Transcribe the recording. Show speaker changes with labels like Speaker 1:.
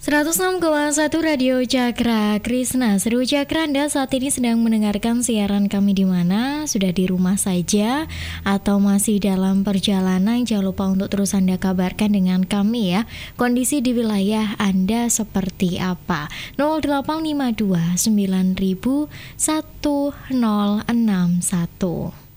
Speaker 1: 106,1 Radio Cakra Krisna. Seru Cakra, Anda saat ini sedang mendengarkan siaran kami di mana? Sudah di rumah saja atau masih dalam perjalanan? Jangan lupa untuk terus Anda kabarkan dengan kami ya. Kondisi di wilayah Anda seperti apa? 0852 9000 1061.